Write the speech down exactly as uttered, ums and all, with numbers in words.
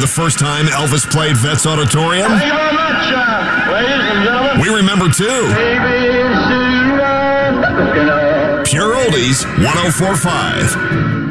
the first time Elvis played Vets Auditorium? Thank you very much, uh, ladies and gentlemen. We remember too. Baby, it's too love. Pure Oldies, one oh four point five.